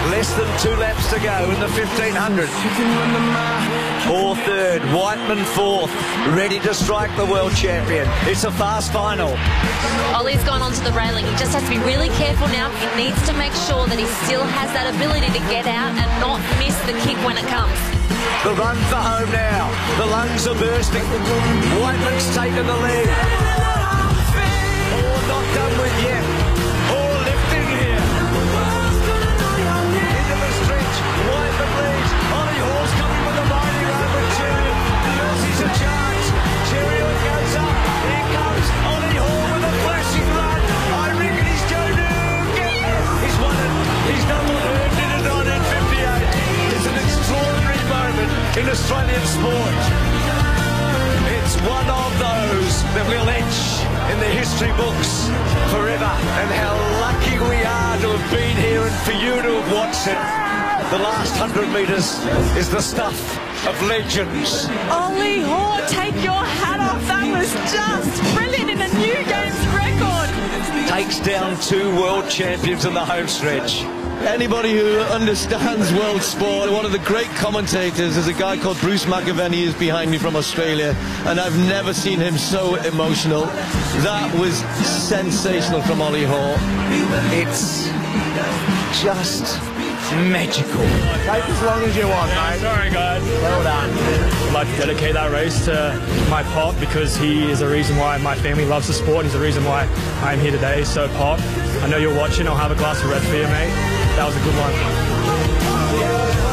Less than 2 laps to go in the 1500. Or third, Whiteman fourth, ready to strike the world champion. It's a fast final. Ollie's gone onto the railing. He just has to be really careful now. He needs to make sure that he still has that ability to get out and not miss the kick when it comes. The run for home now. The lungs are bursting. Whiteman's taken the lead. Oh, not done with yet. Oh, lifting here. Into the stretch. Whiteman leads. Ollie Hall's coming with a mighty run with Chariot. The Aussies a chance. Chariot goes up. Here comes Ollie Hall with a flashing run. I reckon he's going to get it. He's won it. He's number third. Did it on in 58. It's an extraordinary moment in Australian sport. It's one of those that will etch in the history books forever. And how lucky we are to have been here and for you to have watched it. The last 100 metres is the stuff of legends. Ollie Hall, take your hat off. That was just brilliant in a new games record. Takes down 2 world champions in the home stretch. Anybody who understands world sport, one of the great commentators is a guy called Bruce McAvenny, who's behind me from Australia, and I've never seen him so emotional. That was sensational from Ollie Hall. It's just magical. Take as long as you want, mate. Sorry, guys. Well done. I'd like to dedicate that race to my pop because he is the reason why my family loves the sport. He's the reason why I'm here today. So, Pop, I know you're watching. I'll have a glass of red for you, mate. That was a good one.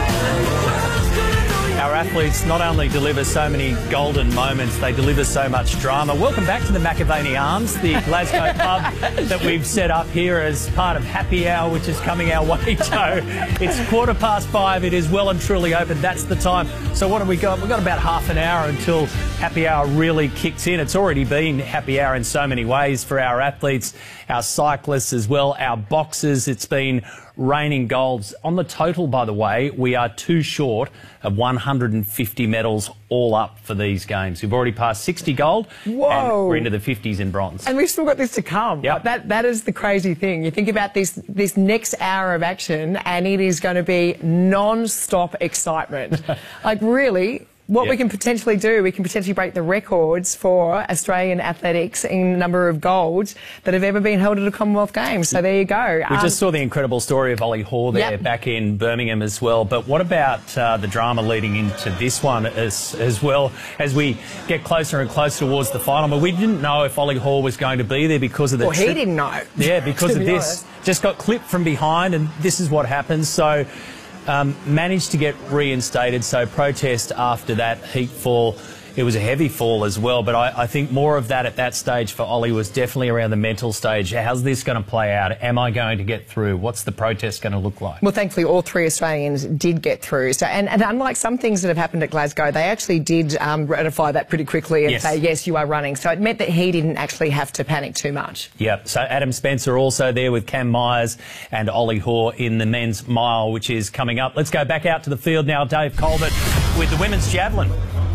Our athletes not only deliver so many golden moments, they deliver so much drama. Welcome back to the McAvenny Arms, the Glasgow pub that we've set up here as part of Happy Hour, which is coming our way, Joe. It's 5:15. It is well and truly open. That's the time. So what have we got? We've got about half an hour until Happy Hour really kicks in. It's already been Happy Hour in so many ways for our athletes, our cyclists as well, our boxers. It's been raining golds. On the total, by the way, we are 2 short of 150 medals all up for these games. We've already passed 60 gold. Whoa. And we're into the 50s in bronze. And we've still got this to come. Yep. That is the crazy thing. You think about this next hour of action and it is going to be non-stop excitement. Like, really, what we can potentially do, we can potentially break the records for Australian athletics in number of golds that have ever been held at a Commonwealth Games. So there you go. We just saw the incredible story of Ollie Hall there back in Birmingham as well. But what about the drama leading into this one as well as we get closer and closer towards the final? But we didn't know if Ollie Hall was going to be there because of the... Well, he didn't know. Yeah, because of this. Just got clipped from behind and this is what happens. So... managed to get reinstated, so protest after that heat fall. It was a heavy fall as well, but I think more of that at that stage for Ollie was definitely around the mental stage. How's this going to play out? Am I going to get through? What's the protest going to look like? Well, thankfully, all 3 Australians did get through. So, and unlike some things that have happened at Glasgow, they actually did ratify that pretty quickly and say, yes, you are running. So it meant that he didn't actually have to panic too much. Yep. So Adam Spencer also there with Cam Myers and Ollie Hoare in the men's mile, which is coming up. Let's go back out to the field now. Dave Colbert with the women's javelin.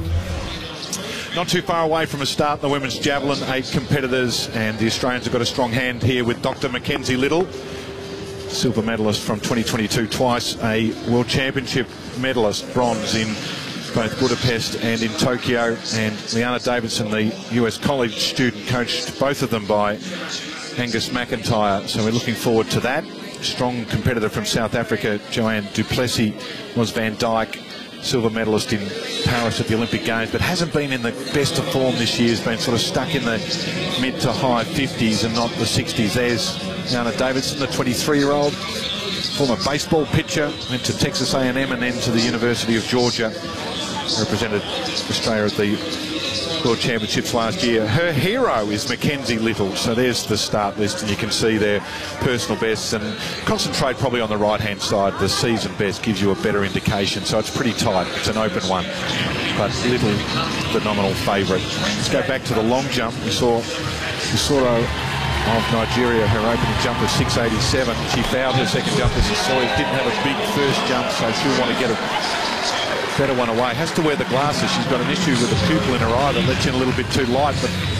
Not too far away from a start in the women's javelin, 8 competitors, and the Australians have got a strong hand here with Dr. Mackenzie Little, silver medalist from 2022, twice a World Championship medalist, bronze in both Budapest and in Tokyo, and Liana Davidson, the US college student, coached both of them by Angus McIntyre, so we're looking forward to that. Strong competitor from South Africa, Joanne Duplessis, was Van Dyke, silver medalist in Paris at the Olympic Games, but hasn't been in the best of form this year. Has been sort of stuck in the mid to high 50s and not the 60s. There's Liana Davidson, the 23-year-old, former baseball pitcher, went to Texas A&M and then to the University of Georgia. Represented Australia at the World Championships last year. Her hero is Mackenzie Little, so there's the start list, and you can see their personal bests, and concentrate probably on the right-hand side. The season best gives you a better indication, so it's pretty tight. It's an open one, but Little, the nominal favourite. Let's go back to the long jump. We saw Usoro of Nigeria, her opening jump was 6.87. She fouled her second jump as you saw. Didn't have a big first jump, so she'll want to get a better one away. Has to wear the glasses. She's got an issue with a pupil in her eye that lets in a little bit too light, but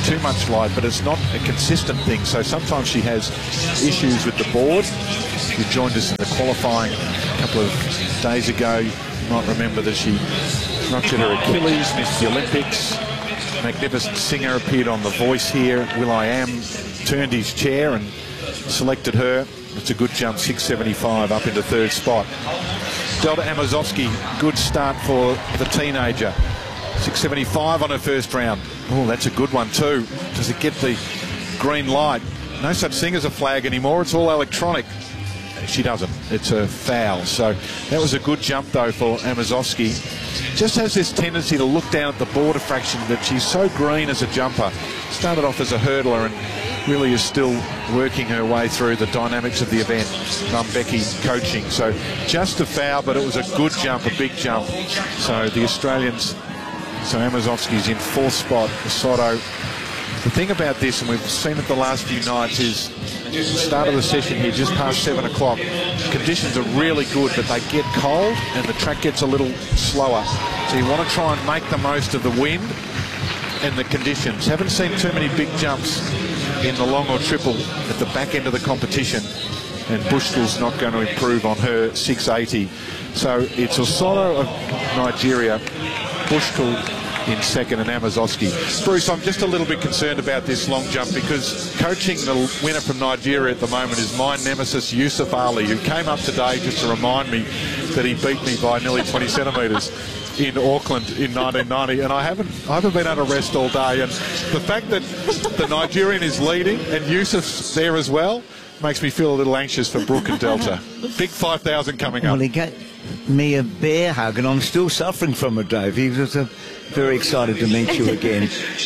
too much light, but it's not a consistent thing. So sometimes she has issues with the board. She joined us in the qualifying a couple of days ago. You might remember that she ruptured her Achilles, missed the Olympics. Magnificent Singer appeared on The Voice here. Will.i.am turned his chair and selected her. It's a good jump, 6.75 up into third spot. Delta Amosovski, good start for the teenager. 6.75 on her first round. Oh, that's a good one too. Does it get the green light? No such thing as a flag anymore. It's all electronic. She doesn't. It's a foul. So that was a good jump though for Amosovski. Just has this tendency to look down at the border fraction, that she's so green as a jumper. Started off as a hurdler and really is still working her way through the dynamics of the event. Becky coaching. So just a foul, but it was a good jump, a big jump. So the Australians, so Amosovski's in fourth spot. Soto. The thing about this, and we've seen it the last few nights, is the start of the session here, just past 7 o'clock. Conditions are really good, but they get cold and the track gets a little slower. So you want to try and make the most of the wind and the conditions. Haven't seen too many big jumps in the long or triple at the back end of the competition, and Bushkill's not going to improve on her 6.80. So it's Osoto of Nigeria, Bushkill in second, and Amosovski. Bruce, I'm just a little bit concerned about this long jump, because coaching the winner from Nigeria at the moment is my nemesis Yusuf Ali, who came up today just to remind me that he beat me by nearly 20 centimetres in Auckland in 1990, and I haven't been able to rest all day. And the fact that the Nigerian is leading and Yusuf's there as well makes me feel a little anxious for Brooke and Delta. Big 5,000 coming up. Well, he gave me a bear hug, and I'm still suffering from it, Dave. He was very excited to meet you again.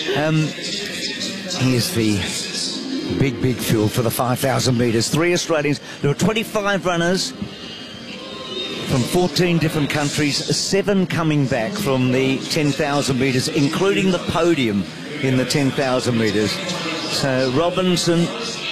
Here's the big field for the 5,000 metres. 3 Australians. There are 25 runners from 14 different countries, 7 coming back from the 10,000 metres, including the podium in the 10,000 metres. So Robinson,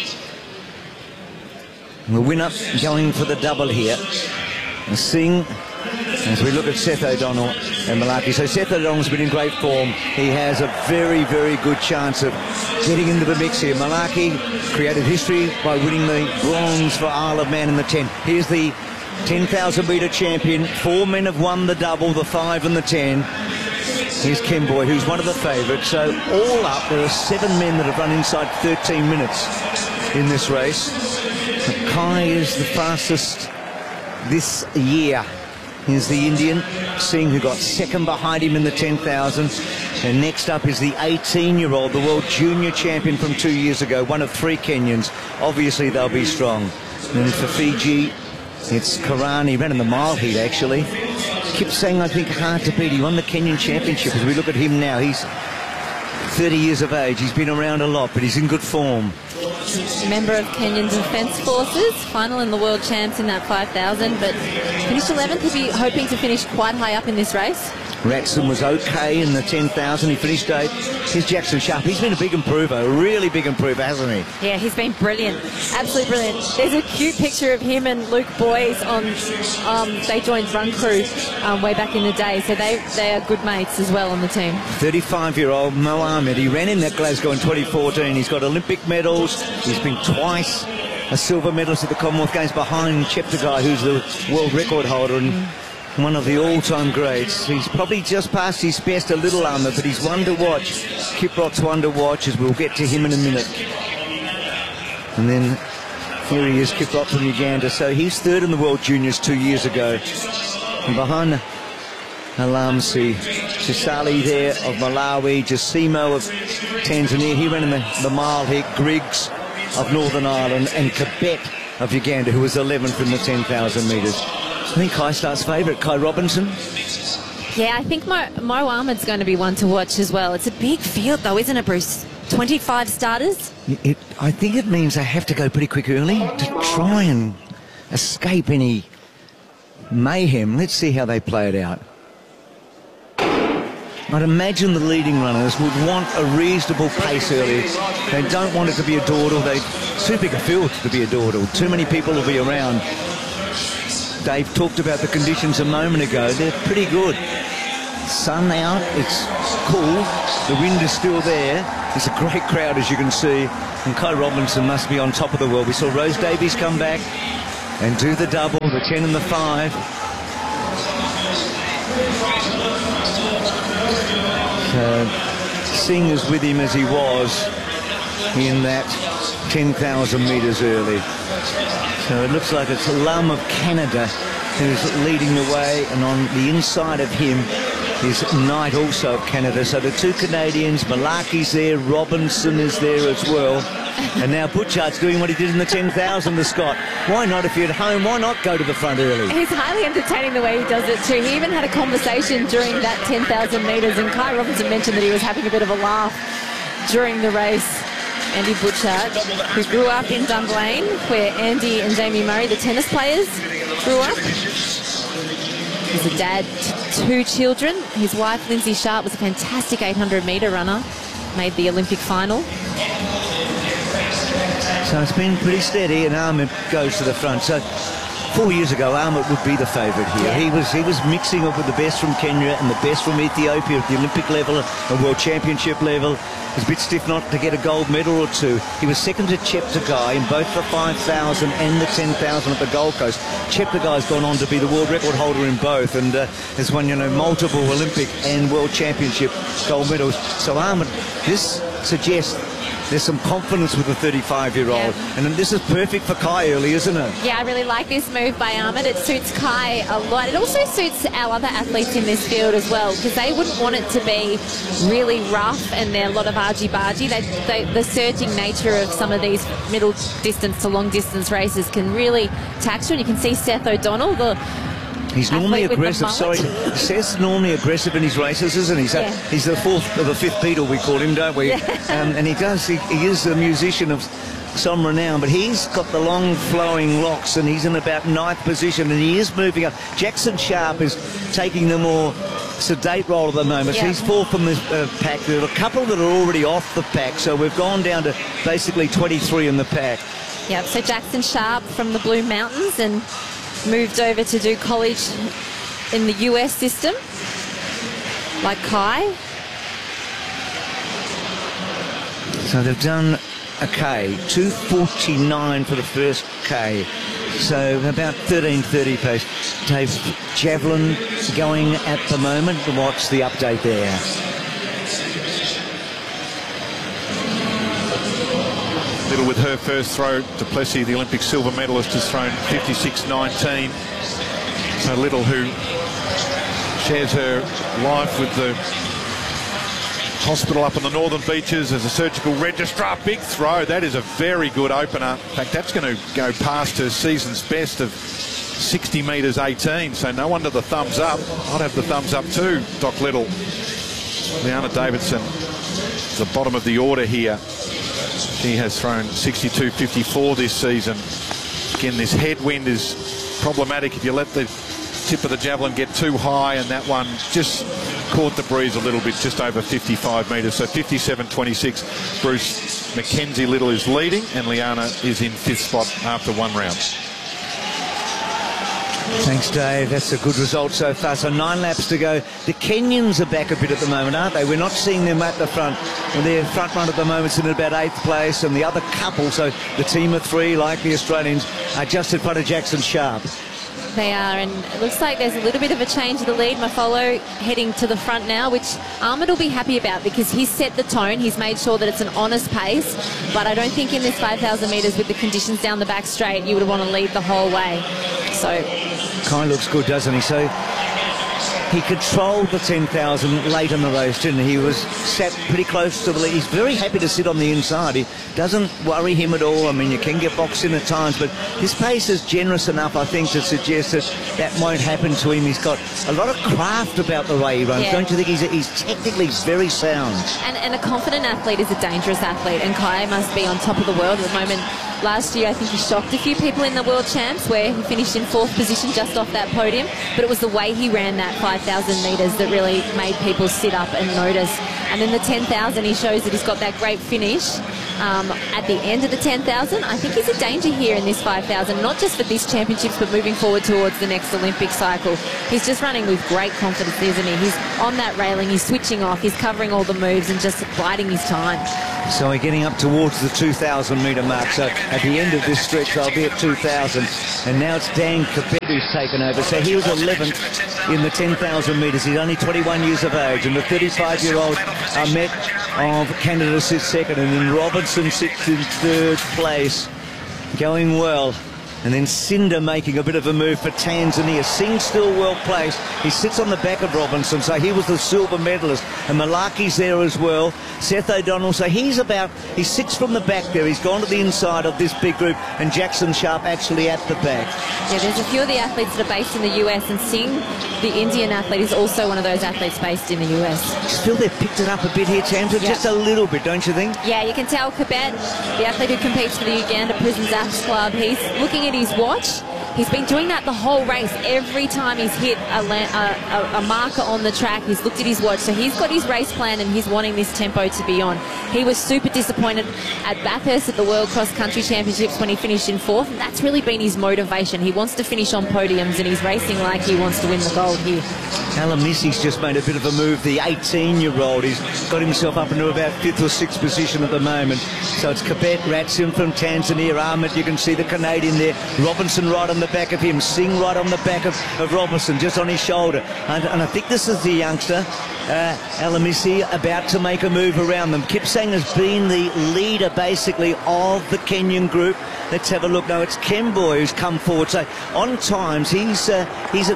the winner, going for the double here. And Singh, as we look at Seth O'Donnell and Malaki. So Seth O'Donnell's been in great form. He has a very good chance of getting into the mix here. Malaki created history by winning the bronze for Isle of Man in the 10. Here's the 10,000 metre champion. 4 men have won the double, the 5 and the 10. Here's Kemboy, who's one of the favourites. So all up, there are 7 men that have run inside 13 minutes in this race. Kai is the fastest this year. Here's the Indian, Singh, who got second behind him in the 10,000. And next up is the 18-year-old, the world junior champion from 2 years ago, one of 3 Kenyans. Obviously, they'll be strong. And for Fiji, it's Karani. He ran in the mile heat, actually. Kipsang, I think, hard to beat. He won the Kenyan Championship. As we look at him now, he's 30 years of age. He's been around a lot, but he's in good form. Member of Kenyan Defence Forces, final in the World Champs in that 5,000, but finished 11th. He'll be hoping to finish quite high up in this race. Ratson was okay in the 10,000. He finished 8th. Here's Jackson Sharp. He's been a big improver, a really big improver, hasn't he? Yeah, he's been brilliant. Absolutely brilliant. There's a cute picture of him and Luke Boyes on, they joined Run Crew way back in the day, so they are good mates as well on the team. 35-year-old Mohamed. He ran in that Glasgow in 2014. He's got Olympic medals. He's been twice a silver medalist at the Commonwealth Games behind Cheptegei, who's the world record holder and one of the all-time greats. He's probably just past his best a little, Ahmed, but he's one to watch. Kiprot's one to watch, as we'll get to him in a minute. And then here he is, Kiprot from Uganda. So he's third in the World Juniors 2 years ago. And behind Alamsi, Chisali there of Malawi, Jasimo of Tanzania. He ran in the mile here. Griggs of Northern Ireland, and Kibet of Uganda, who was 11th in the 10,000 metres. I think Kai starts favourite, Kai Robinson. Yeah, I think Mo Ahmed's going to be one to watch as well. It's a big field though, isn't it, Bruce? 25 starters. I think it means they have to go pretty quick early to try and escape any mayhem. Let's see how they play it out. I'd imagine the leading runners would want a reasonable pace early. They don't want it to be a dawdle. It's too big a field to be a dawdle. Too many people will be around. Dave talked about the conditions a moment ago. They're pretty good. sun out, it's cool, the wind is still there. It's a great crowd, as you can see, and Kai Robinson must be on top of the world. We saw Rose Davies come back and do the double, the 10 and the 5. So Singh is with him as he was in that 10,000 metres early. So it looks like it's Lam of Canada who's leading the way, and on the inside of him is Knight, also of Canada. So the two Canadians, Malaki's there, Robinson is there as well. And now Butchard's doing what he did in the 10,000 to Scott. Why not, if you're at home, why not go to the front early? He's highly entertaining the way he does it too. He even had a conversation during that 10,000 metres, and Kai Robinson mentioned that he was having a bit of a laugh during the race. Andy Butchard, who grew up in Dunblane, where Andy and Jamie Murray, the tennis players, grew up. He's a dad to 2 children. His wife, Lindsay Sharp, was a fantastic 800-metre runner, made the Olympic final. So it's been pretty steady, and Ahmed goes to the front. So 4 years ago, Ahmed would be the favourite here. Yeah. He was mixing up with the best from Kenya and the best from Ethiopia at the Olympic level and World Championship level. It was a bit stiff not to get a gold medal or two. He was second to Cheptegei in both the 5,000 and the 10,000 at the Gold Coast. Cheptegei's gone on to be the world record holder in both, and has won, multiple Olympic and World Championship gold medals. So Ahmed, this suggests there's some confidence with the 35-year-old. Yeah. And this is perfect for Kai early, isn't it? Yeah, I really like this move by Ahmed. It suits Kai a lot. It also suits our other athletes in this field as well, because they wouldn't want it to be really rough and there are a lot of argy-bargy. The surging nature of some of these middle distance to long distance races can really tax you. And you can see Seth O'Donnell, he's normally aggressive. Sorry, Seth's normally aggressive in his races, isn't he? So he's the fourth or the fifth Beatle, we call him, don't we? Yeah. And he is a musician of some renown, but he's got the long flowing locks, and he's in about 9th position, and he is moving up. Jackson Sharp is taking the more sedate role at the moment. So he's 4th from the pack. There are a couple that are already off the pack, so we've gone down to basically 23 in the pack. Yep, so Jackson Sharp from the Blue Mountains and moved over to do college in the US system, like Kai. So they've done a K, 2:49 for the first K. So about 13:30 pace. Dave, javelin going at the moment. What's the update there? Little with her first throw. Duplessis, the Olympic silver medalist, has thrown 56.19. So Little, who shares her life with the hospital up on the Northern Beaches as a surgical registrar. Big throw. That is a very good opener. In fact, that's going to go past her season's best of 60 metres 18. So no wonder the thumbs up. I'd have the thumbs up too, Doc Little. Liana Davidson, the bottom of the order here. She has thrown 62.54 this season. Again, this headwind is problematic if you let the tip of the javelin get too high, and that one just caught the breeze a little bit, just over 55 metres. So 57.26. Bruce Mackenzie Little is leading, and Liana is in 5th spot after 1 round. Thanks, Dave. That's a good result so far. So 9 laps to go. The Kenyans are back a bit at the moment, aren't they? We're not seeing them at the front. Well, their front run at the moment's in about 8th place, and the other couple, so the team of 3, like the Australians, are just in front of Jackson Sharp. They are, and it looks like there's a little bit of a change of the lead. Mafolo heading to the front now, which Ahmed will be happy about because he's set the tone. He's made sure that it's an honest pace, but I don't think in this 5,000 metres with the conditions down the back straight, you would want to lead the whole way. So Kai looks good, doesn't he? So he controlled the 10,000 late in the race, didn't he? He was sat pretty close to the lead. He's very happy to sit on the inside. He doesn't worry him at all. I mean, you can get boxed in at times, but his pace is generous enough, I think, to suggest that that won't happen to him. He's got a lot of craft about the way he runs. Yeah. Don't you think he's technically very sound? And a confident athlete is a dangerous athlete, and Kai must be on top of the world at the moment. Last year, I think he shocked a few people in the World Champs where he finished in 4th position just off that podium, but it was the way he ran that 5,000 metres that really made people sit up and notice. And in the 10,000, he shows that he's got that great finish at the end of the 10,000. I think he's a danger here in this 5,000, not just for this championships, but moving forward towards the next Olympic cycle. He's just running with great confidence, isn't he? He's on that railing, he's switching off, he's covering all the moves and just biding his time. So we're getting up towards the 2,000 metre mark. So at the end of this stretch, they'll be at 2,000. And now it's Dan Kibet who's taken over. So he was 11th in the 10,000 metres. He's only 21 years of age. And the 35-year-old Ahmet of Canada sits second. And then Robinson sits in third place. Going well. And then Cinder making a bit of a move for Tanzania. Singh still well placed. He sits on the back of Robinson, so he was the silver medalist. And Malaki's there as well. Seth O'Donnell, so he sits from the back there. He's gone to the inside of this big group. And Jackson Sharp actually at the back. Yeah, there's a few of the athletes that are based in the US, and Singh, the Indian athlete, is also one of those athletes based in the US. I feel they've picked it up a bit here, Tamsin, just a little bit, don't you think? Yeah, you can tell Kibet, the athlete who competes for the Uganda Prisons Athletes Club, he's looking at his watch. He's been doing that the whole race. Every time he's hit a marker on the track, he's looked at his watch. So he's got his race plan and he's wanting this tempo to be on. He was super disappointed at Bathurst at the World Cross Country Championships when he finished in 4th. And that's really been his motivation. He wants to finish on podiums and he's racing like he wants to win the gold here. Alamissi's just made a bit of a move, the 18-year-old. He's got himself up into about 5th or 6th position at the moment. So it's Kibet, Ratsim from Tanzania, Ahmed, you can see the Canadian there. Robinson right on the back of him, Singh right on the back of Robinson, just on his shoulder. And I think this is the youngster, Alamissi, about to make a move around them. Kipsang has been the leader, basically, of the Kenyan group. Let's have a look now. It's Kemboi who's come forward. So on times, he's at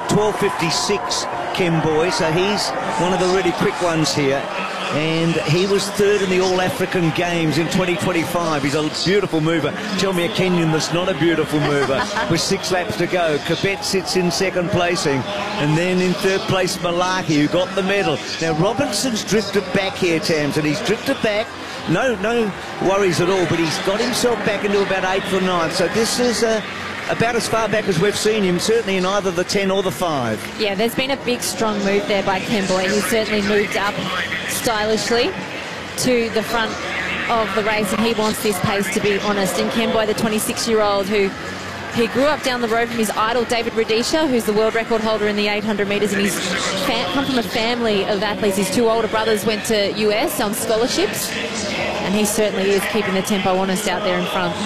12:56, Kemboi. So he's one of the really quick ones here. And he was 3rd in the All-African Games in 2025. He's a beautiful mover. Tell me a Kenyan that's not a beautiful mover. With 6 laps to go. Kibet sits in 2nd placing. And then in 3rd place, Malaki, who got the medal. Now, Robinson's drifted back here, Tams, and he's drifted back. No worries at all, but he's got himself back into about 8th or 9th. So this is about as far back as we've seen him, certainly in either the 10 or the 5. Yeah, there's been a big, strong move there by Kemboi. He's certainly moved up stylishly to the front of the race, and he wants this pace, to be honest. And Kemboi, the 26-year-old, who he grew up down the road from his idol, David Rudisha, who's the world record holder in the 800 metres, and he's come from a family of athletes. His 2 older brothers went to US on scholarships, and he certainly is keeping the tempo honest out there in front.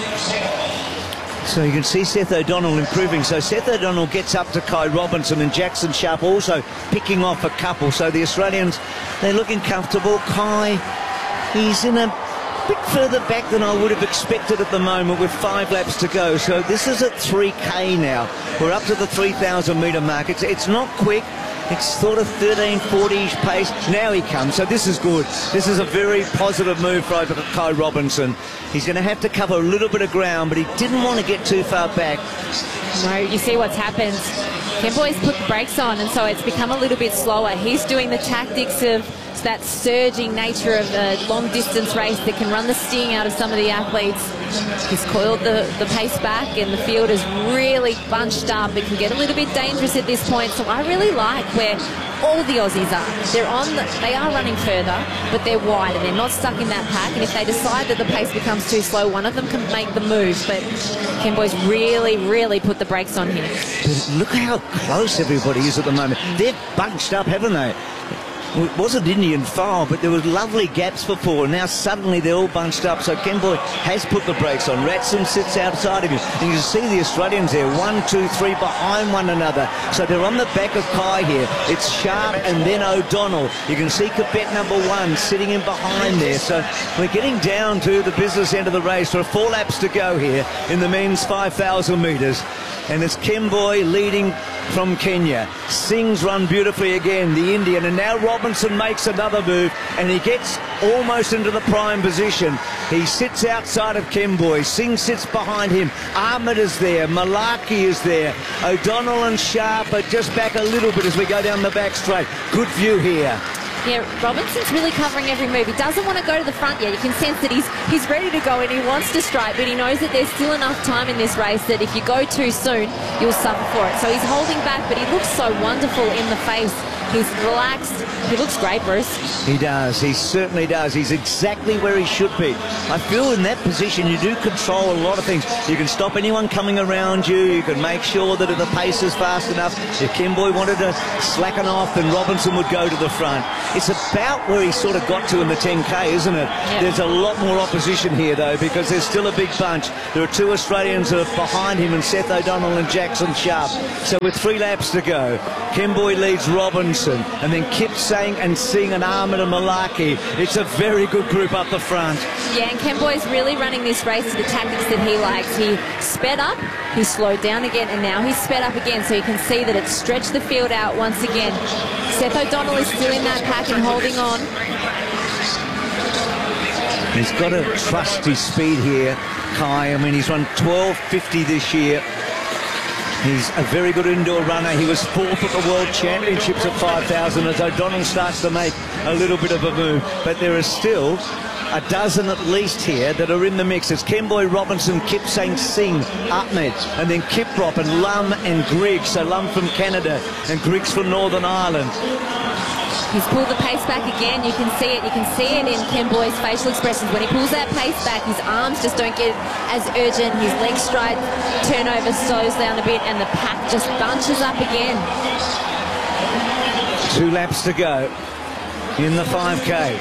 So you can see Seth O'Donnell improving. So Seth O'Donnell gets up to Kai Robinson, and Jackson Sharp also picking off a couple. So the Australians, they're looking comfortable. Kai, he's in a bit further back than I would have expected at the moment with 5 laps to go. So this is at 3K now. We're up to the 3,000 metre mark. It's not quick. It's sort of 13:40-ish pace. Now he comes, so this is good. This is a very positive move for Kai Robinson. He's going to have to cover a little bit of ground, but he didn't want to get too far back. No, you see what's happened. Kemboi's put the brakes on, and so it's become a little bit slower. He's doing the tactics of that surging nature of a long-distance race that can run the sting out of some of the athletes. He's coiled the pace back, and the field is really bunched up. It can get a little bit dangerous at this point, so I really like where all the Aussies are. They are running further, but they're wider. They're not stuck in that pack, and if they decide that the pace becomes too slow, one of them can make the move, but Kemboi's really put the brakes on here. But look how close everybody is at the moment. They're bunched up, haven't they? It wasn't Indian file, but there was lovely gaps before. Now suddenly they're all bunched up, so Kemboi has put the brakes on. Ratsim sits outside of him, and you can see the Australians there, 1, 2, 3 behind one another. So they're on the back of Kai here. It's Sharp and then O'Donnell. You can see Kibet number 1 sitting in behind there. So we're getting down to the business end of the race. There are 4 laps to go here in the men's 5,000 metres. And it's Kemboi leading from Kenya. Singh's run beautifully again, the Indian, and now Robinson makes another move, and he gets almost into the prime position. He sits outside of Kemboi. Singh sits behind him. Ahmed is there. Malaki is there. O'Donnell and Sharp are just back a little bit as we go down the back straight. Good view here. Yeah, Robinson's really covering every move. He doesn't want to go to the front yet. You can sense that he's ready to go and he wants to strike, but he knows that there's still enough time in this race that if you go too soon, you'll suffer for it. So he's holding back, but he looks so wonderful in the face He's relaxed. He looks great, Bruce. He does. He certainly does. He's exactly where he should be. I feel in that position you do control a lot of things. You can stop anyone coming around you. You can make sure that the pace is fast enough. If Kemboi wanted to slacken off, then Robinson would go to the front. It's about where he sort of got to in the 10K, isn't it? Yeah. There's a lot more opposition here, though, because there's still a big bunch. There are 2 Australians that are behind him, and Seth O'Donnell and Jackson Sharp. So with 3 laps to go, Kemboi leads Robinson, and then Kipsang and Singh and Ahmed and Malaki. It's a very good group up the front. Yeah, and Kemboi's really running this race to the tactics that he likes. He sped up, he slowed down again, and now he's sped up again, so you can see that it's stretched the field out once again. Seth O'Donnell is still in that pack and holding on. He's got to trust his speed here, Kai. I mean, he's run 12.50 this year. He's a very good indoor runner. He was 4th at the World Championships at 5,000 as O'Donnell starts to make a little bit of a move. But there are still a dozen at least here that are in the mix. It's Kemboi, Robinson, Kipsang, Singh, Ahmed, and then Kiprop and Lum and Griggs. So Lum from Canada and Griggs from Northern Ireland. He's pulled the pace back again. You can see it. You can see it in Kemboi's facial expressions. When he pulls that pace back, his arms just don't get as urgent. His leg stride turnover slows down a bit, and the pack just bunches up again. 2 laps to go in the 5K.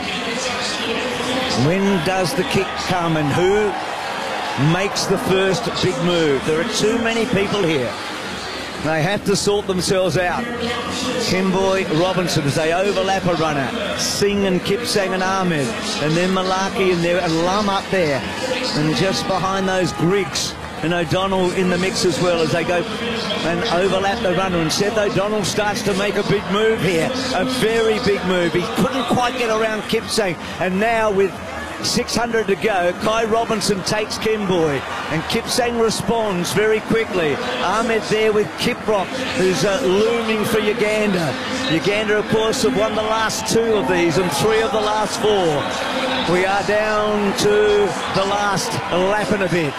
When does the kick come, and who makes the first big move? There are too many people here. They have to sort themselves out. Kemboi, Robinson as they overlap a runner. Singh and Kipsang and Ahmed. And then Malaki in there and Lum up there. And just behind those Griggs and O'Donnell in the mix as well as they go and overlap the runner. And Seth O'Donnell starts to make a big move here. A very big move. He couldn't quite get around Kipsang. And now with 600 to go, Kai Robinson takes Kemboi, and Kipsang responds very quickly. Ahmed there with Kiprop, who's looming for Uganda. Uganda, of course, have won the last 2 of these and 3 of the last 4. We are down to the last lap and a bit.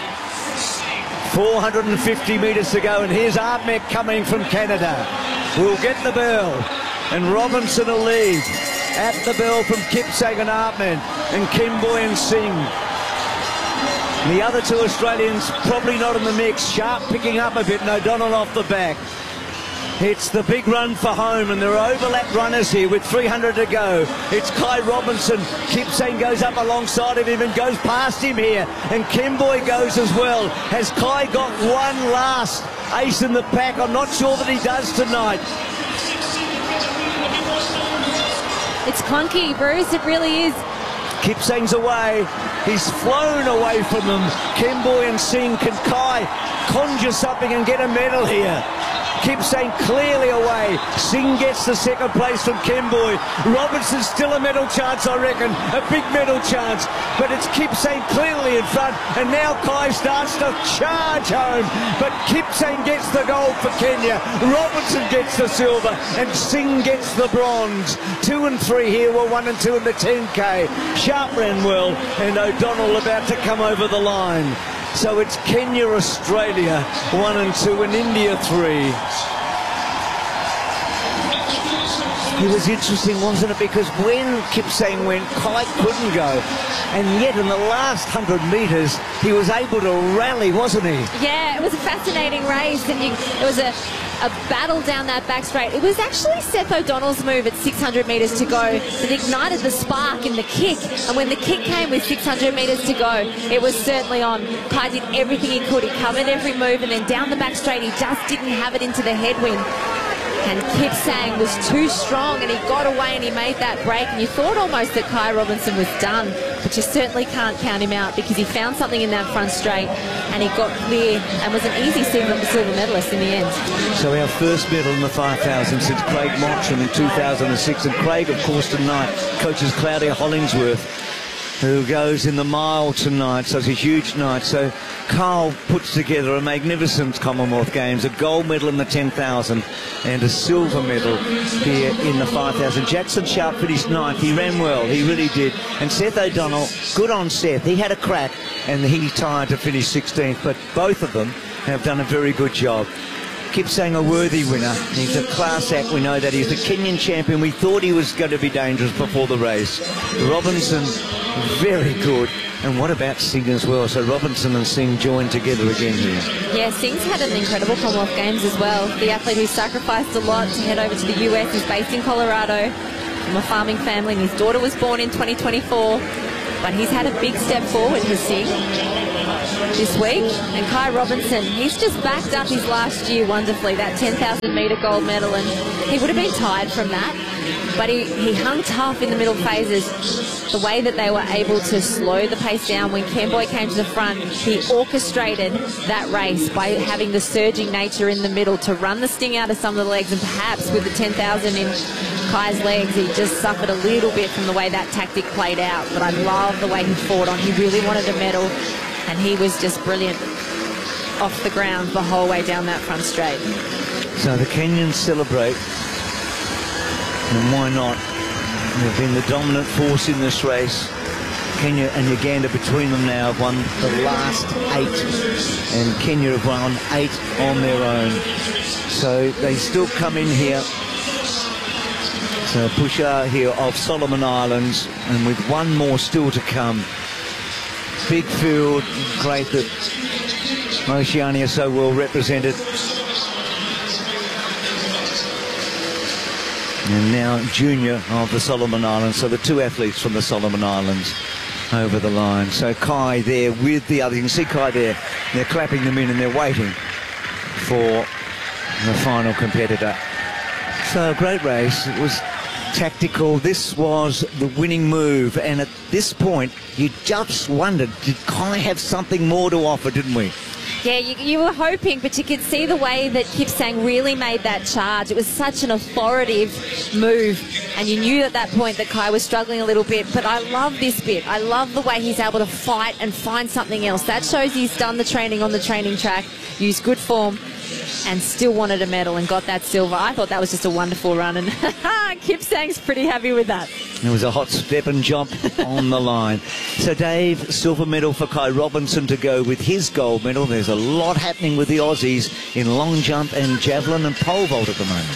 450 metres to go, and here's Ahmed coming from Canada. We'll get the bell, and Robinson will lead. At the bell from Kipsang and Ahmed and Kemboi and Singh. The other 2 Australians probably not in the mix. Sharp picking up a bit and O'Donnell off the back. It's the big run for home, and there are overlap runners here with 300 to go. It's Kai Robinson. Kipsang goes up alongside of him and goes past him here, and Kemboi goes as well. Has Kai got one last ace in the pack? I'm not sure that he does tonight. It's clunky, Bruce. It really is. Kipsang's away. He's flown away from them. Kemboi and Singh. Can Kai conjure something and get a medal here? Kipsang clearly away. Singh gets the 2nd place from Kemboi. Robinson's still a medal chance, I reckon. A big medal chance. But it's Kipsang clearly in front. And now Kai starts to charge home. But Kipsang gets the gold for Kenya. Robinson gets the silver. And Singh gets the bronze. 2 and 3 here were 1 and 2 in the 10K. Sharp ran well. And O'Donnell about to come over the line. So it's Kenya, Australia, 1 and 2, and India 3. It was interesting, wasn't it? Because when Kipsang went, Kai couldn't go. And yet in the last 100 metres, he was able to rally, wasn't he? Yeah, it was a fascinating race. And it was a battle down that back straight. It was actually Seth O'Donnell's move at 600 metres to go that ignited the spark in the kick. And when the kick came with 600 metres to go, it was certainly on. Kai did everything he could. He covered every move, and then down the back straight, he just didn't have it into the headwind. And Kipsang was too strong, and he got away and he made that break. And you thought almost that Kai Robinson was done, but you certainly can't count him out because he found something in that front straight and he got clear and was an easy silver medalist in the end. So our first medal in the 5,000 since Craig Mottram in 2006. And Craig, of course, tonight coaches Claudia Hollingsworth, who goes in the mile tonight. So it's a huge night. So Carl puts together a magnificent Commonwealth Games, a gold medal in the 10,000 and a silver medal here in the 5,000. Jackson Sharp finished 9th. He ran well. He really did. And Seth O'Donnell, good on Seth. He had a crack and he tied to finish 16th. But both of them have done a very good job. Kipsang a worthy winner. He's a class act. We know that he's the Kenyan champion. We thought he was going to be dangerous before the race. Robinson, very good. And what about Singh as well? So Robinson and Singh joined together again here. Yeah, Singh's had an incredible Commonwealth Games as well. The athlete who sacrificed a lot to head over to the US is based in Colorado from a farming family, and his daughter was born in 2024. But he's had a big step forward, has Singh, this week. And Kai Robinson, he's just backed up his last year wonderfully, that 10,000 metre gold medal, and he would have been tired from that. But he hung tough in the middle phases. The way that they were able to slow the pace down when Kemboy came to the front, he orchestrated that race by having the surging nature in the middle to run the sting out of some of the legs, and perhaps with the 10,000 in Kai's legs, he just suffered a little bit from the way that tactic played out. But I love the way he fought on. He really wanted a medal, and he was just brilliant off the ground the whole way down that front straight. So the Kenyans celebrate, and why not? They've been the dominant force in this race. Kenya and Uganda between them now have won the last 8, and Kenya have won 8 on their own. So they still come in here. So Pushar here of Solomon Islands, and with one more still to come. Big field, great that Oceania so well represented. And now Junior of the Solomon Islands, so the 2 athletes from the Solomon Islands over the line. So Kai there with the other, you can see Kai there, they're clapping them in and they're waiting for the final competitor. So a great race. It was tactical. This was the winning move, and at this point you just wondered, did Kai have something more to offer, didn't we? Yeah, you were hoping, but you could see the way that Kipsang really made that charge. It was such an authoritative move, and you knew at that point that Kai was struggling a little bit. But I love this bit. I love the way he's able to fight and find something else. That shows he's done the training on the training track, used good form, and still wanted a medal and got that silver. I thought that was just a wonderful run, and Kipsang's pretty happy with that. It was a hot step and jump on the line. So Dave, silver medal for Kai Robinson to go with his gold medal. There's a lot happening with the Aussies in long jump and javelin and pole vault at the moment.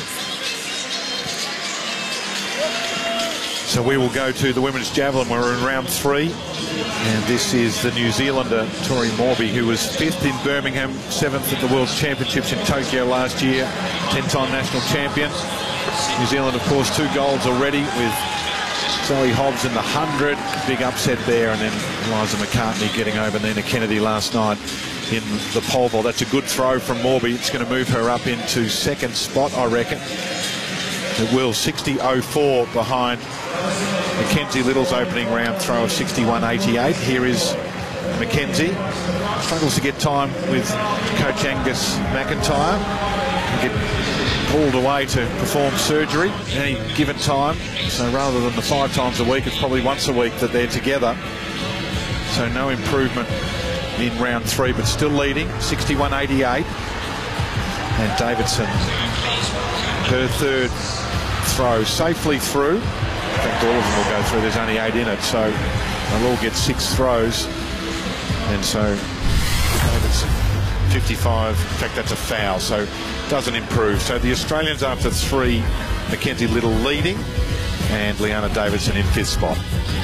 So we will go to the women's javelin. We're in round 3. And this is the New Zealander, Tori Morby, who was 5th in Birmingham, 7th at the World Championships in Tokyo last year, 10-time national champion. New Zealand, of course, 2 golds already with Zoe Hobbs in the 100. Big upset there. And then Eliza McCartney getting over Nina Kennedy last night in the pole vault. That's a good throw from Morby. It's going to move her up into 2nd spot, I reckon. It will. 60.04 behind Mackenzie Little's opening round throw of 61.88. Here is Mackenzie. Struggles to get time with Coach Angus McIntyre. Get pulled away to perform surgery any given time. So rather than the 5 times a week, it's probably once a week that they're together. So no improvement in round 3, but still leading, 61.88. And Davidson, her 3rd throw, safely through. In fact, all of them will go through. There's only 8 in it, so they'll all get 6 throws. And so Davidson, 55. In fact, that's a foul, so doesn't improve. So the Australians after 3, Mackenzie Little leading, and Leanna Davidson in 5th spot.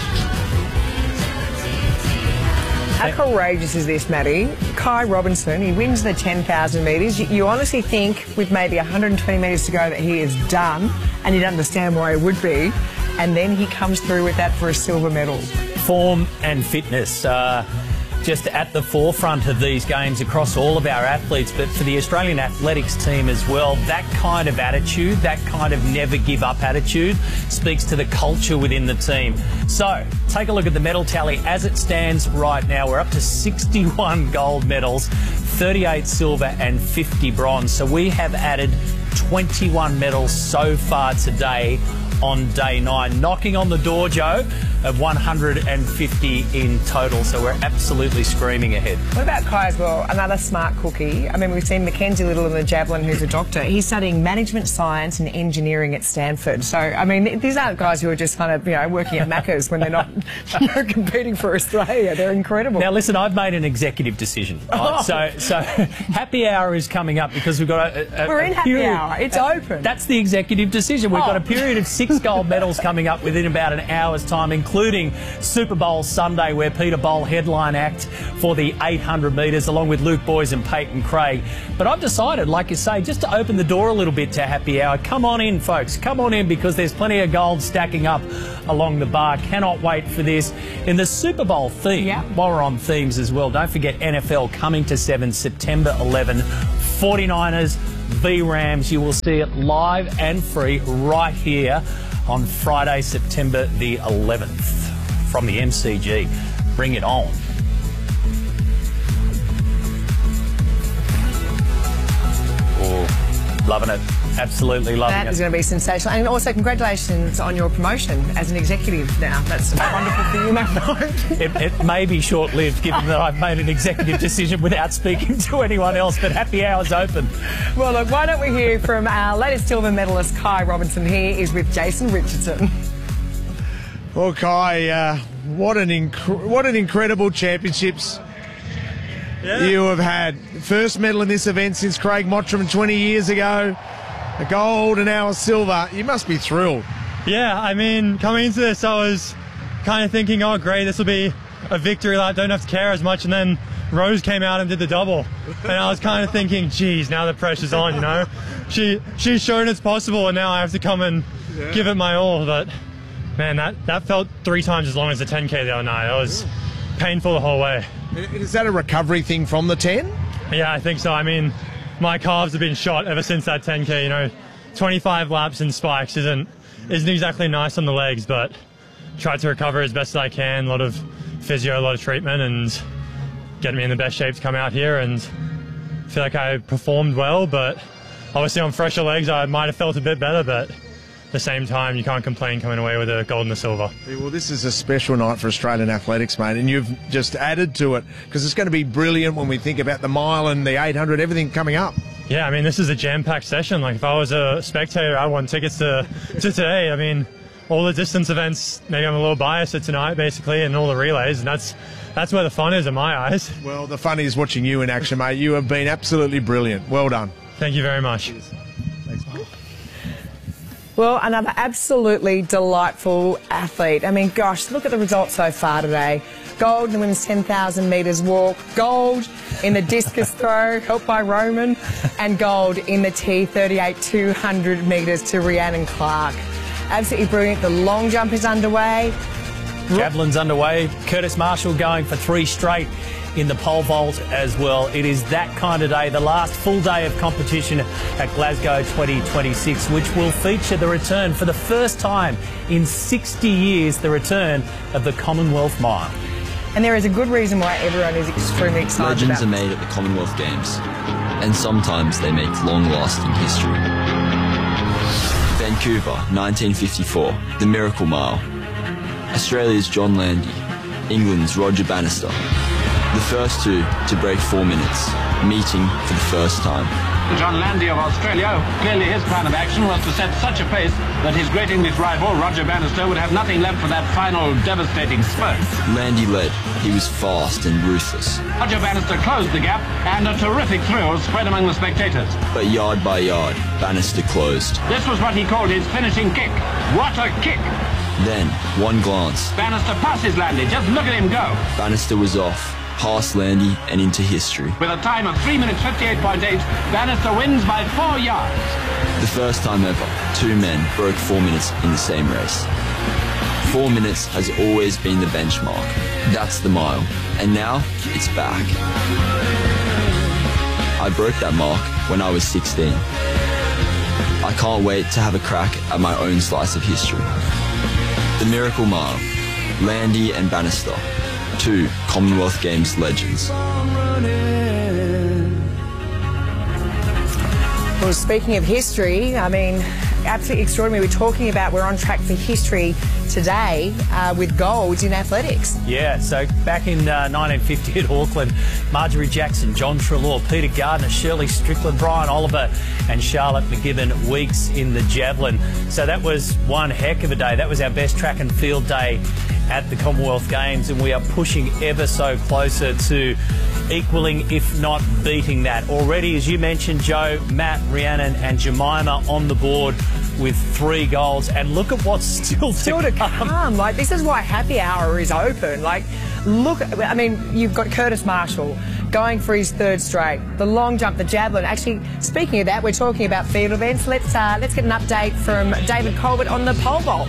How courageous is this, Maddie? Kai Robinson, he wins the 10,000 metres. You honestly think with maybe 120 metres to go that he is done, and you'd understand why he would be, and then he comes through with that for a silver medal. Form and fitness just at the forefront of these games across all of our athletes, but for the Australian athletics team as well, that kind of attitude, that kind of never give up attitude speaks to the culture within the team. So take a look at the medal tally as it stands right now. We're up to 61 gold medals, 38 silver and 50 bronze. So we have added 21 medals so far today on day 9, knocking on the door, Joe, of 150 in total. So we're absolutely screaming ahead. What about Kai as well? Another smart cookie. I mean, we've seen Mackenzie Little in the javelin, who's a doctor. He's studying management science and engineering at Stanford. So, I mean, these aren't guys who are just kind of, you know, working at Macca's when they're not competing for Australia. They're incredible. Now, listen, I've made an executive decision. Right? So happy hour is coming up because we've got we're in happy hour. It's open. That's the executive decision. We've got a period of 6 gold medals coming up within about an hour's time, including Super Bowl Sunday, where Peter Bowl headline act for the 800 metres, along with Luke Boys and Peyton Craig. But I've decided, like you say, just to open the door a little bit to happy hour. Come on in, folks. Come on in, because there's plenty of gold stacking up along the bar. Cannot wait for this. In the Super Bowl theme, while we're on themes as well, don't forget NFL coming to 7, September 11. 49ers v Rams. You will see it live and free right here on Friday, September the 11th. From the MCG. Bring it on. Oh, loving it. Absolutely loving it. That is going to be sensational. And also, congratulations on your promotion as an executive now. That's wonderful for you, Matt. It may be short-lived, given that I've made an executive decision without speaking to anyone else, but happy hour's open. Well, look, why don't we hear from our latest silver medalist, Kai Robinson. He is with Jason Richardson. Well, Kai, what an incredible championships you have had. First medal in this event since Craig Mottram 20 years ago. A gold and now a silver. You must be thrilled. Yeah, I mean, coming into this, I was kind of thinking, oh, great, this will be a victory lap. Don't have to care as much. And then Rose came out and did the double. And I was kind of thinking, geez, now the pressure's on, you know. She's shown it's possible, and now I have to come and give it my all. But man, that felt 3 times as long as the 10K the other night. It was painful the whole way. Is that a recovery thing from the 10? Yeah, I think so. I mean, my calves have been shot ever since that 10K. You know, 25 laps in spikes isn't exactly nice on the legs, but tried to recover as best as I can. A lot of physio, a lot of treatment, and getting me in the best shape to come out here. And feel like I performed well, but obviously on fresher legs I might have felt a bit better, but at the same time, you can't complain coming away with a gold and a silver. Well, this is a special night for Australian athletics, mate, and you've just added to it, because it's going to be brilliant when we think about the mile and the 800, everything coming up. Yeah, I mean, this is a jam-packed session. Like, if I was a spectator, I want tickets to today. I mean, all the distance events, maybe I'm a little biased at tonight, basically, and all the relays, and that's where the fun is in my eyes. Well, the fun is watching you in action, mate. You have been absolutely brilliant. Well done. Thank you very much. Thanks, mate. Well, another absolutely delightful athlete. I mean, gosh, look at the results so far today. Gold in the women's 10,000 metres walk, gold in the discus throw, helped by Roman, and gold in the T38 200 metres to Rhiannon Clark. Absolutely brilliant. The long jump is underway. Javelin's underway. Curtis Marshall going for 3 straight in the pole vault as well. It is that kind of day, the last full day of competition at Glasgow 2026, which will feature the return for the first time in 60 years, the return of the Commonwealth Mile. And there is a good reason why everyone is extremely excited Legends are made at the Commonwealth Games, and sometimes they make long-lasting history. Vancouver, 1954, the Miracle Mile. Australia's John Landy, England's Roger Bannister. The first two to break 4 minutes, meeting for the first time. John Landy of Australia, clearly his plan of action was to set such a pace that his great English rival, Roger Bannister, would have nothing left for that final devastating spurt. Landy led. He was fast and ruthless. Roger Bannister closed the gap, and a terrific thrill spread among the spectators. But yard by yard, Bannister closed. This was what he called his finishing kick. What a kick! Then, one glance. Bannister passes Landy. Just look at him go. Bannister was off, past Landy and into history. With a time of 3 minutes 58.8, Bannister wins by 4 yards. The first time ever, 2 men broke 4 minutes in the same race. 4 minutes has always been the benchmark. That's the mile. And now, it's back. I broke that mark when I was 16. I can't wait to have a crack at my own slice of history. The Miracle Mile, Landy and Bannister, 2 Commonwealth Games legends. Well, speaking of history, I mean, absolutely extraordinary. We're talking about we're on track for history today with gold in athletics. Yeah, so back in 1950 at Auckland, Marjorie Jackson, John Treloar, Peter Gardner, Shirley Strickland, Brian Oliver and Charlotte McGibbon Weeks in the javelin. So that was one heck of a day. That was our best track and field day at the Commonwealth Games, and we are pushing ever so closer to equaling, if not beating that. Already, as you mentioned, Joe, Matt, Rhiannon and Jemima on the board with 3 goals, and look at what's still to come. Like, this is why Happy Hour is open. Like, look, I mean, you've got Curtis Marshall going for his 3rd straight, the long jump, the javelin. Actually, speaking of that, we're talking about field events. Let's get an update from David Colbert on the pole vault.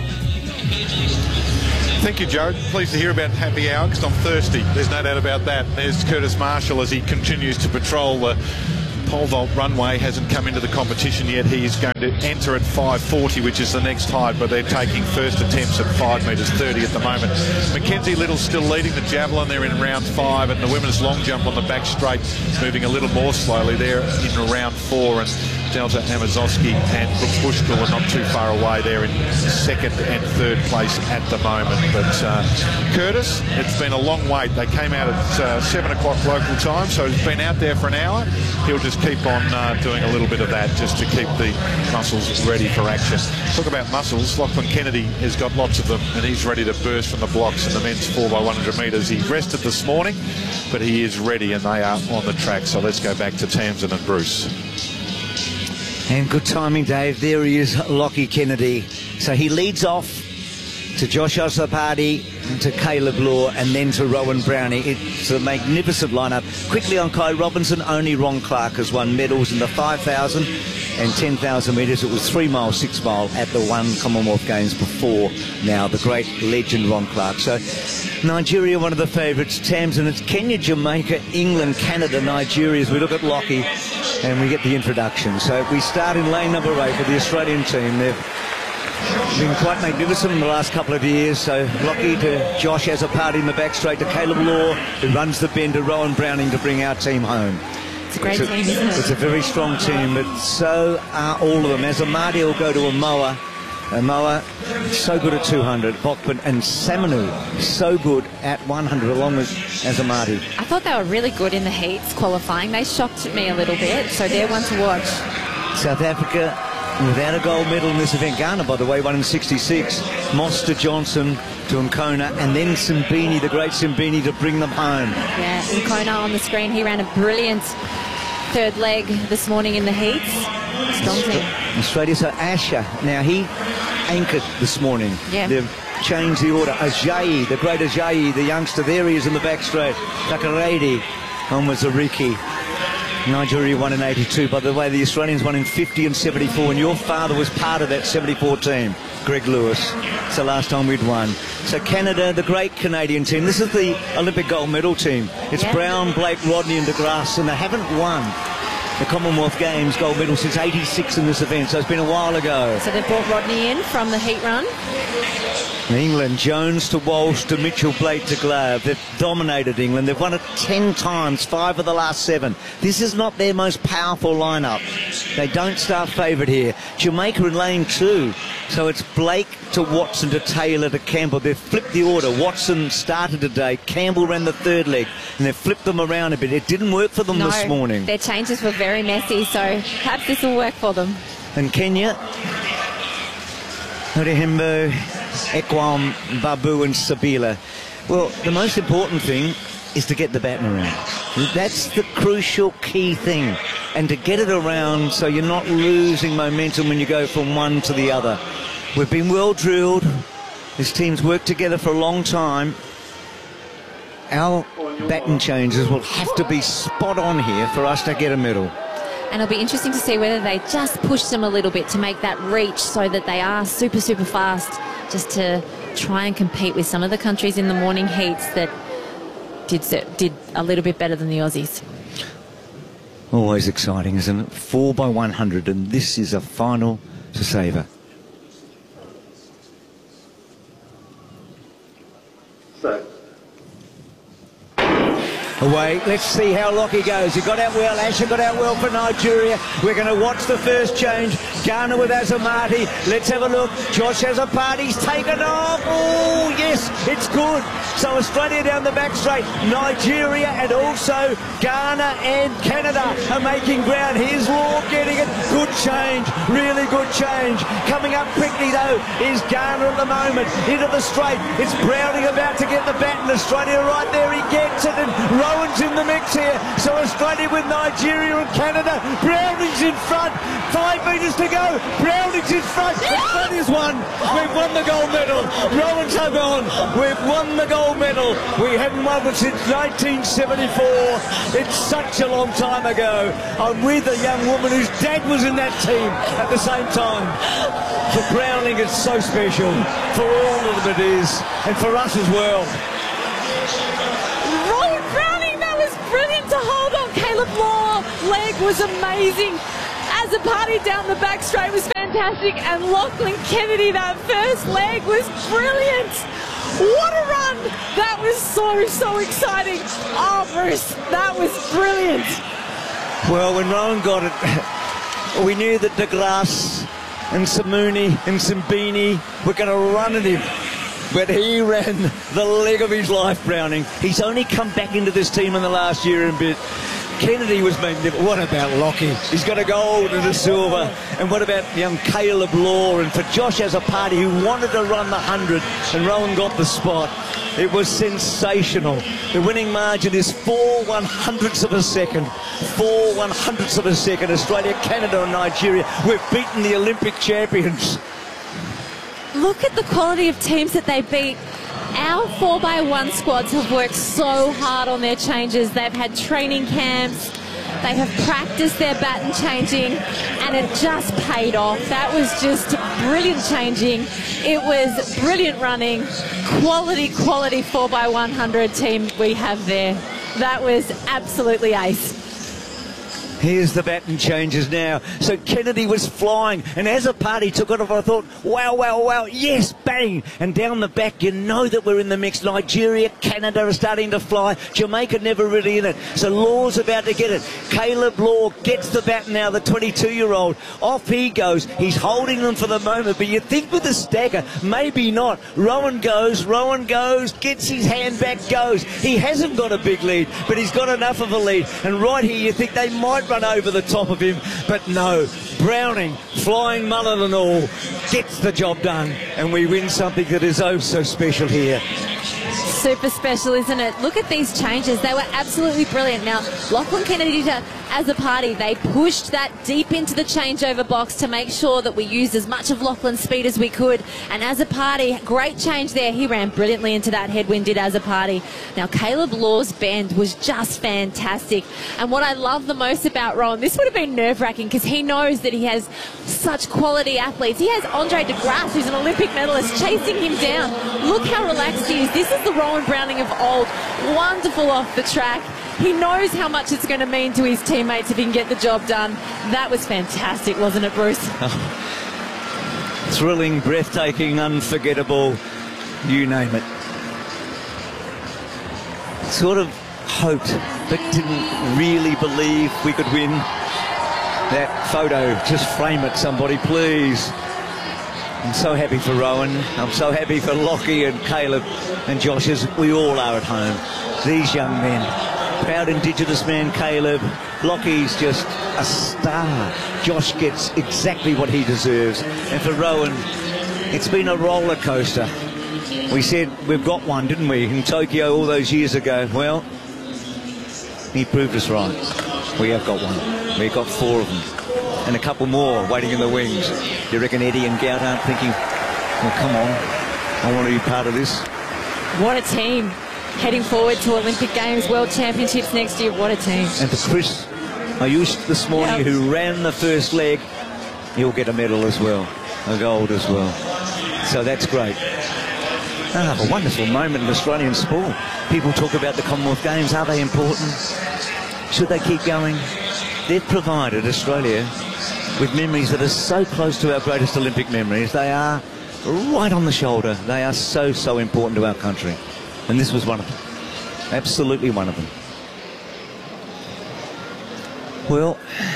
Thank you, Joe. Pleased to hear about Happy Hour because I'm thirsty. There's no doubt about that. There's Curtis Marshall as he continues to patrol the pole vault runway. Hasn't come into the competition yet. He's going to enter at 5:40, which is the next height, but they're taking first attempts at 5 metres 30 at the moment. Mackenzie Little still leading the javelin. They're in round 5, and the women's long jump on the back straight moving a little more slowly. They're in round 4, and Delta Amazowski and Brooke Bushkill are not too far away. They're in 2nd and 3rd place at the moment. But Curtis, it's been a long wait. They came out at 7 o'clock local time, so he's been out there for an hour. He'll just keep on doing a little bit of that just to keep the muscles ready for action. Talk about muscles, Lachlan Kennedy has got lots of them, and he's ready to burst from the blocks in the men's 4x100 metres. He rested this morning, but he is ready, and they are on the track. So let's go back to Tamsin and Bruce. And good timing, Dave. There he is, Lockie Kennedy. So he leads off to Josh Osapati, to Caleb Law, and then to Rowan Brownie. It's a magnificent lineup. Quickly on Kai Robinson, only Ron Clark has won medals in the 5,000 and 10,000 metres. It was 3 mile, 6 mile at the one Commonwealth Games before now. The great legend Ron Clark. So Nigeria, one of the favourites. Tamsin, it's Kenya, Jamaica, England, Canada, Nigeria as we look at Lockie and we get the introduction. So we start in lane number 8 for the Australian team. They've been quite magnificent in the last couple of years. So Lockie to Josh Asapati in the back straight to Caleb Law, who runs the bend to Rowan Browning to bring our team home. It's a great team, isn't it? It's a very strong team, but so are all of them. Asapati will go to Amoa. Amoa, so good at 200. Bokpan and Samanu, so good at 100 along with Asapati. I thought they were really good in the heats qualifying. They shocked me a little bit, so they're one to watch. South Africa without a gold medal in this event. Ghana, by the way, won in 66. Moss to Johnson to Nkona, and then Simbini, the great Simbini, to bring them home. Yeah, Nkona on the screen. He ran a brilliant 3rd leg this morning in the heats. Strong team. Australia, so Asher, now he anchored this morning. Yeah. They've changed the order. Ajayi, the great Ajayi, the youngster, there he is in the back straight. Takaredi, on with Zariki. Nigeria won in 82. By the way, the Australians won in 50 and 74, and your father was part of that 74 team, Greg Lewis. It's the last time we'd won. So Canada, the great Canadian team. This is the Olympic gold medal team. It's Brown, Blake, Rodney and DeGrasse, and they haven't won the Commonwealth Games gold medal since 86 in this event, so it's been a while ago. So they've brought Rodney in from the heat run. England, Jones to Walsh to Mitchell, Blake to Glove. They've dominated England. They've won it 10 times, 5 of the last 7. This is not their most powerful lineup. They don't start favourite here. Jamaica in lane 2. So it's Blake to Watson to Taylor to Campbell. They've flipped the order. Watson started today. Campbell ran the 3rd leg. And they've flipped them around a bit. It didn't work for them this morning. Their changes were very messy, so perhaps this will work for them. And Kenya, Orihimbo, Ekwam, Babu and Sabila. Well, the most important thing is to get the baton around. That's the crucial key thing. And to get it around so you're not losing momentum when you go from one to the other. We've been well drilled. This team's worked together for a long time. Our baton changes will have to be spot on here for us to get a medal. And it'll be interesting to see whether they just push them a little bit to make that reach so that they are super, super fast, just to try and compete with some of the countries in the morning heats that did a little bit better than the Aussies. Always exciting, isn't it? 4x100, and this is a final to savour. away. Let's see how Lockie goes. He got out well. Asher got out well for Nigeria. We're going to watch the first change. Ghana with Azamati. Let's have a look. Josh Azamati's taken off. Oh, yes, it's good. So Australia down the back straight. Nigeria and also Ghana and Canada are making ground. Here's Law getting it. Good change. Really good change. Coming up quickly, though, is Ghana at the moment. Into the straight. It's Browning about to get the baton. Australia right there. He gets it. And Rowan's in the mix here. So Australia with Nigeria and Canada. Browning's in front. 5 metres to go. Browning's in front. Australia's won. We've won the gold medal. Rowan's hung on. We've won the gold medal. We haven't won it since 1974. It's such a long time ago. I'm with a young woman whose dad was in that team at the same time. For Browning, it's so special. For all of them it is. And for us as well. Rowan Browning, that was brilliant to hold on. Caleb Law, leg was amazing. Azamati down the back straight was fantastic. And Lachlan Kennedy, that first leg was brilliant. What a run. That was so exciting. Oh, Bruce, that was brilliant. Well, when Rowan got it, we knew that De Grasse and Samuni and Simbini were going to run at him. But he ran the leg of his life, Browning. He's only come back into this team in the last year and a bit. Kennedy was magnificent. What about Lockie? He's got a gold and a silver. And what about young Caleb Law? And for Josh Azamati, who wanted to run the 100, and Rowan got the spot. It was sensational. The winning margin is 4/100ths of a second. 4/100ths of a second. Australia, Canada and Nigeria. We've beaten the Olympic champions. Look at the quality of teams that they beat. Our 4x1 squads have worked so hard on their changes. They've had training camps. They have practiced their baton changing, and it just paid off. That was just brilliant changing. It was brilliant running. Quality 4x100 team we have there. That was absolutely ace. Here's the baton changes now. So Kennedy was flying, and Azamati took it off. I thought, wow, yes, bang. And down the back, you know that we're in the mix. Nigeria, Canada are starting to fly. Jamaica never really in it. So Law's about to get it. Caleb Law gets the baton now, the 22-year-old. Off he goes. He's holding them for the moment, but you think with the stagger, maybe not. Rowan goes, gets his hand back, goes. He hasn't got a big lead, but he's got enough of a lead. And right here, you think they might run over the top of him, but no. Browning, flying mullet and all, gets the job done, and we win something that is oh so special here. Super special, isn't it? Look at these changes. They were absolutely brilliant. Now, Lachlan Kennedy to Azamati, they pushed that deep into the changeover box to make sure that we used as much of Lachlan's speed as we could. And Azamati, great change there. He ran brilliantly into that headwind, did Azamati. Now, Caleb Law's bend was just fantastic. And what I love the most about Rowan, this would have been nerve-wracking because he knows that he has such quality athletes. He has Andre De Grasse, who's an Olympic medalist, chasing him down. Look how relaxed he is. This is the Rowan Browning of old. Wonderful off the track. He knows how much it's going to mean to his teammates if he can get the job done. That was fantastic, wasn't it, Bruce? Oh, thrilling, breathtaking, unforgettable, you name it. Sort of hoped, but didn't really believe we could win. That photo, just frame it, somebody, please. I'm so happy for Rowan. I'm so happy for Lockie and Caleb and Josh, as we all are at home. These young men. Proud Indigenous man, Caleb. Lockie's just a star. Josh gets exactly what he deserves. And for Rowan, it's been a roller coaster. We said we've got one, didn't we, in Tokyo all those years ago? Well, he proved us right. We have got one. We've got 4 of them. And a couple more waiting in the wings. Do you reckon Eddie and Gout aren't thinking, well, come on, I want to be part of this? What a team. Heading forward to Olympic Games, World Championships next year. What a team. And for Chris Ayush this morning, who ran the first leg, he'll get a medal as well, a gold as well. So that's great. A wonderful moment in Australian sport. People talk about the Commonwealth Games. Are they important? Should they keep going? They've provided Australia with memories that are so close to our greatest Olympic memories. They are right on the shoulder. They are so important to our country. And this was one of them. Absolutely one of them. Well,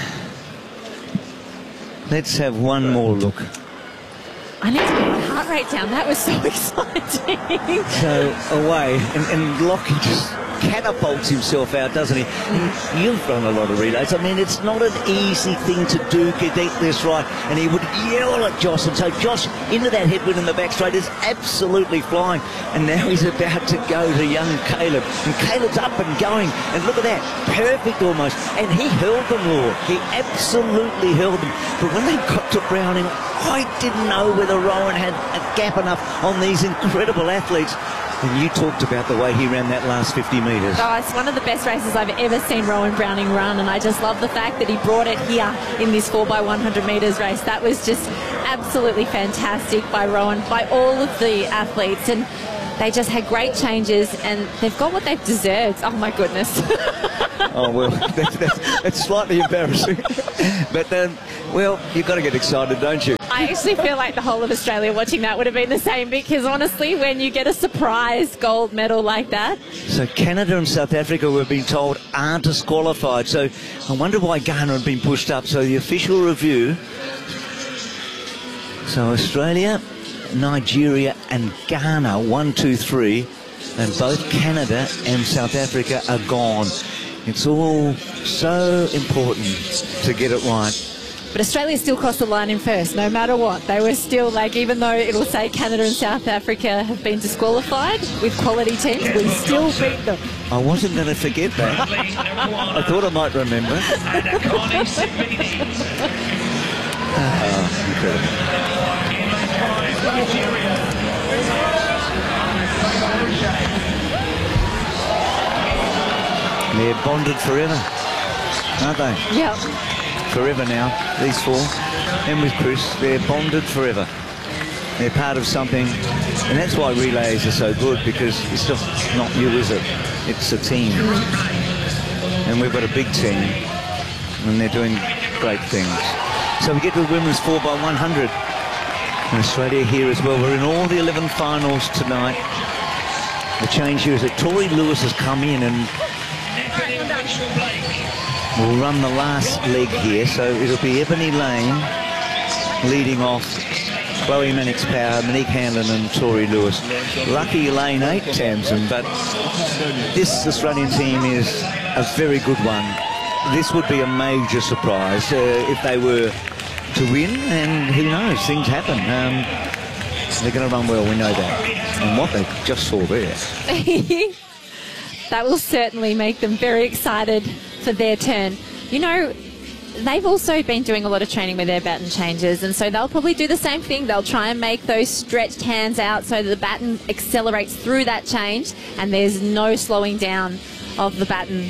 let's have one more look. I need to get my heart rate down. That was so exciting. So away, and Lockie just catapults himself out, doesn't he? You've run a lot of relays. I mean, it's not an easy thing to do, get this right. And he would yell at Josh, and so Josh into that headwind in the back straight is absolutely flying. And now he's about to go to young Caleb. And Caleb's up and going. And look at that, perfect almost. And he held them, Lord. He absolutely held them. But when they got to Browning, I didn't know whether Rowan had a gap enough on these incredible athletes. And you talked about the way he ran that last 50 metres. Oh, it's one of the best races I've ever seen Rowan Browning run, and I just love the fact that he brought it here in this 4x100 metres race. That was just absolutely fantastic by Rowan, by all of the athletes, and they just had great changes, and they've got what they've deserved. Oh, my goodness. Oh, well, that's slightly embarrassing. But, well, you've got to get excited, don't you? I actually feel like the whole of Australia watching that would have been the same, because honestly, when you get a surprise gold medal like that. So Canada and South Africa, we've been told, aren't disqualified. So I wonder why Ghana had been pushed up. So the official review. So Australia, Nigeria and Ghana, 1, 2, 3. And both Canada and South Africa are gone. It's all so important to get it right. But Australia still crossed the line in first, no matter what. They were still, like, even though it'll say Canada and South Africa have been disqualified with quality teams, we still beat them. I wasn't going to forget that. I thought I might remember. Incredible. They're bonded forever, aren't they? Yep. Forever now, these four, and with Chris, they're bonded forever. They're part of something, and that's why relays are so good, because it's just not you, is it? It's a team. And we've got a big team, and they're doing great things. So we get to the women's 4x100. And Australia here as well. We're in all the 11 finals tonight. The change here is that Tori Lewis has come in and we'll run the last leg here, so it'll be Ebony Lane leading off, Chloe Mannix-Power, Monique Hanlon and Tori Lewis. Lucky Lane 8, Tamsin, but this Australian team is a very good one. This would be a major surprise if they were to win, and who knows, things happen. They're going to run well, we know that. And what they just saw there. That will certainly make them very excited for their turn. You know, they've also been doing a lot of training with their baton changes, and so they'll probably do the same thing. They'll try and make those stretched hands out so that the baton accelerates through that change and there's no slowing down of the baton.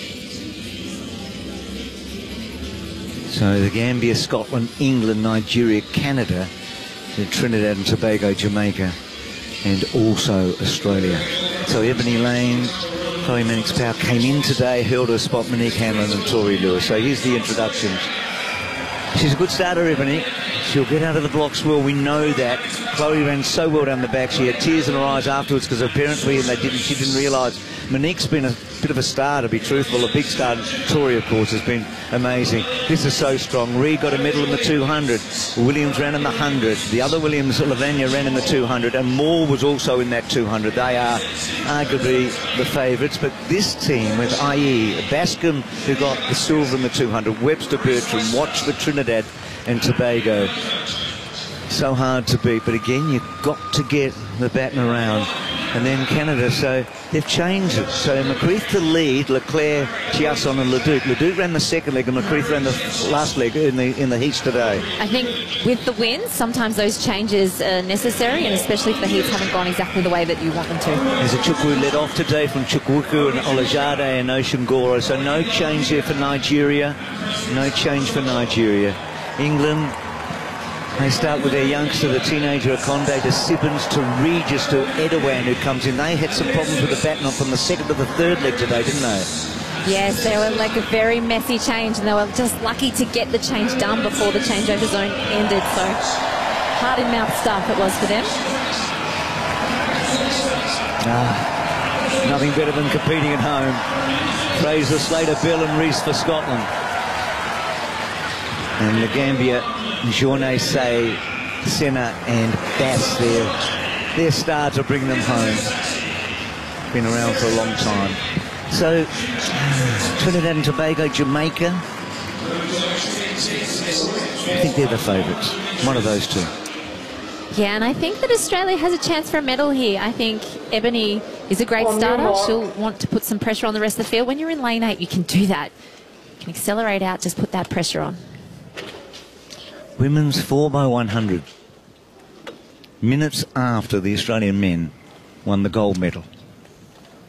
So the Gambia, Scotland, England, Nigeria, Canada, Trinidad and Tobago, Jamaica, and also Australia. So Ebony Lane, Chloe Mannix-Power came in today, held her spot, Monique Hanlon and Tori Lewis. So here's the introductions. She's a good starter, Ebony. She'll get out of the blocks well, we know that. Chloe ran so well down the back. She had tears in her eyes afterwards because her parents were here and she didn't realise. Monique's been a bit of a star, to be truthful, a big star. Tori, of course, has been amazing. This is so strong. Reed got a medal in the 200. Williams ran in the 100. The other Williams, Lavanya, ran in the 200, and Moore was also in that 200. They are arguably the favourites, but this team with IE, Bascom, who got the silver in the 200, Webster Bertram, watch the Trinidad and Tobago. So hard to beat, but again, you've got to get the baton around. And then Canada, so they've changed it. So McCreath to lead, Leclerc, Chiasson and Leduc. Leduc ran the second leg and McCreath ran the last leg in the heats today. I think with the wins, sometimes those changes are necessary, and especially if the heats haven't gone exactly the way that you want them to. There's a Chukwu led off today from Chukwuku and Olajade and Oshungoro. So no change there for Nigeria. No change for Nigeria. England, they start with their youngster, the teenager Akonde, to Sibbons, to Regis, to Edewan, who comes in. They had some problems with the baton from the second to the third leg today, didn't they? Yes, they were like a very messy change, and they were just lucky to get the change done before the changeover zone ended. So hard-in-mouth stuff it was for them. Nothing better than competing at home. Fraser, Slater, Bill and Rees for Scotland. And the Gambia, Journey Say, Senna and Bass, their star to bring them home. Been around for a long time. So, Trinidad and Tobago, Jamaica, I think they're the favourites. One of those two. Yeah, and I think that Australia has a chance for a medal here. I think Ebony is a great starter. She'll want to put some pressure on the rest of the field. When you're in lane 8, you can do that. You can accelerate out, just put that pressure on. Women's 4x100. Minutes after the Australian men won the gold medal.